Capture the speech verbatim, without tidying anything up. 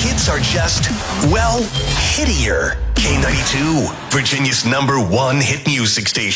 hits are just, well, hittier. K ninety-two, Virginia's number one hit music station.